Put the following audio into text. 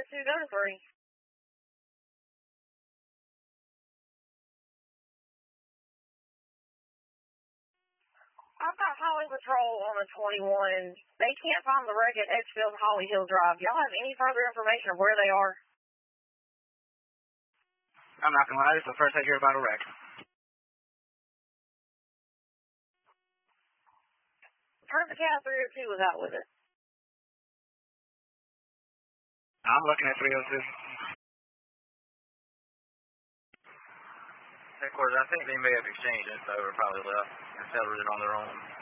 302, go to 3. I've got Highway Patrol on the 21. They can't find the wreck at Edgefield and Holly Hill Drive. Y'all have any further information of where they are? I'm not going to lie, this is the first I hear about a wreck. Turn the cat 302 was out with it. I'm looking at 302. Headquarters, I think they may have exchanged info or probably left and settled it on their own.